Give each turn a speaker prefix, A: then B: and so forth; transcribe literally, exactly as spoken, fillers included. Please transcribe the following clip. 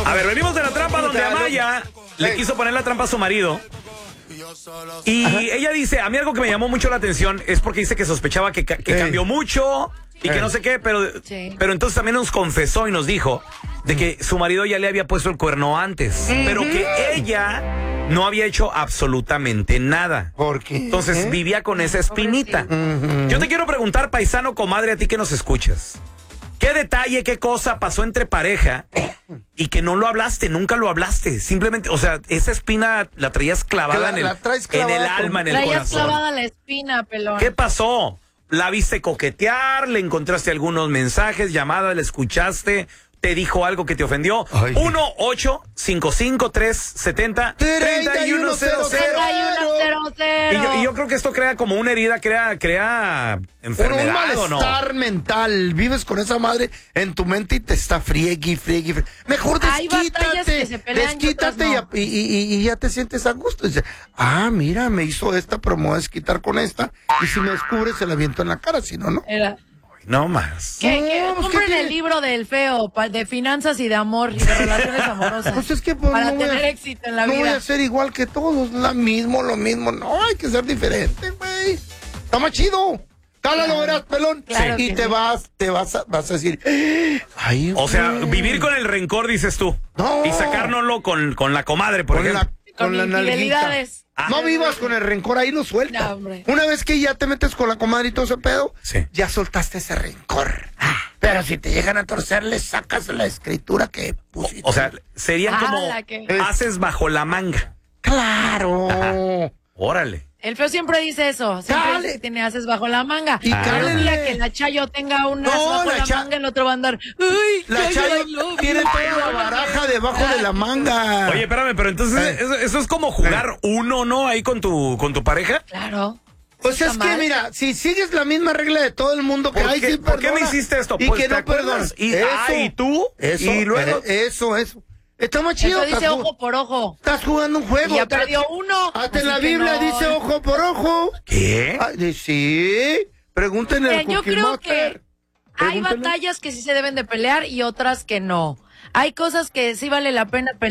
A: A ver, venimos de la trampa donde Amaya le quiso poner la trampa a su marido. Y Ajá. ella dice, a mí algo que me llamó mucho la atención es porque dice que sospechaba que, que cambió mucho y que no sé qué, pero, sí. pero entonces también nos confesó y nos dijo de que su marido ya le había puesto el cuerno antes, uh-huh. pero que ella no había hecho absolutamente nada.
B: ¿Por qué?
A: Entonces vivía con esa espinita. Uh-huh. Yo te quiero preguntar, paisano, comadre, a ti que nos escuchas. ¿Qué detalle, qué cosa pasó entre pareja y que no lo hablaste, nunca lo hablaste? Simplemente, o sea, esa espina la traías clavada
B: la,
A: en, el,
B: la
A: en el alma, en el
C: traías
A: corazón.
C: Traías clavada la espina, pelón.
A: ¿Qué pasó? ¿La viste coquetear? ¿Le encontraste algunos mensajes, llamadas, le escuchaste? ¿Te dijo algo que te ofendió? uno ocho cinco cinco tres siete cero tres uno cero cero Y yo, y yo creo que esto crea como una herida, crea, crea enfermedad,
B: un malestar
A: ¿o no?
B: mental. Vives con esa madre en tu mente y te está friegui, friegui, friegui. Mejor desquítate, desquítate no. y, y, y, y ya te sientes a gusto. Dice, ah, mira, me hizo esta, pero me voy a desquitar con esta. Y si me descubre, se la viento en la cara, si no, no.
C: Era...
A: No más.
C: ¿Qué, qué? No, pues, compren ¿qué el libro del feo, de finanzas y de amor y de relaciones amorosas.
B: Pues es que, pues,
C: para
B: no
C: tener
B: a,
C: éxito en la
B: no
C: vida.
B: No voy a ser igual que todos, lo mismo, lo mismo. No, hay que ser diferente, güey. Está más chido. Cálalo, claro. verás, pelón.
C: Claro
B: sí. Y te sí. vas, te vas a, vas a decir, ay,
A: o sea, vivir con el rencor, dices tú.
B: No.
A: Y sacárnoslo con, con la comadre, por
B: con
A: ejemplo.
B: La, con, con la
C: infidelidades.
B: Ah. No vivas con el rencor, ahí lo suelta. No, una vez que ya te metes con la comadre y todo ese pedo,
A: sí.
B: ya soltaste ese rencor. Ah. Pero si te llegan a torcer, le sacas la escritura que pusiste.
A: O, o sea, serían
C: ah,
A: como
C: que...
A: haces bajo la manga.
B: Claro.
A: Ajá. Órale.
C: El feo siempre dice eso, siempre dice que tiene haces bajo la manga. Y
B: ah.
C: el día que la Chayo tenga una no, bajo la, la cha... manga, el otro va a andar, ¡uy!
B: La Chayo, Chayo tiene toda la baraja debajo de la manga.
A: Oye, espérame, pero entonces eh. eso, eso es como jugar eh. uno, ¿no? Ahí con tu con tu pareja.
C: Claro.
B: Pues es mal. Que mira, si sigues la misma regla de todo el mundo que hay, sí
A: ¿Por qué me hiciste esto?
B: Y
A: pues
B: que no perdonas.
A: Y, eso, ah, ¿y tú?
B: Eso,
A: y luego
B: eh, eso, eso. Está más chido.
C: Eso dice ojo por ojo.
B: Estás jugando un juego.
C: Y ya perdió uno.
B: Hasta en la Biblia no. dice ojo por ojo.
A: ¿Qué?
B: Ay, sí. Pregúntenle al
C: Yo creo que hay batallas que sí se deben de pelear y otras que no. Hay cosas que sí vale la pena pelear.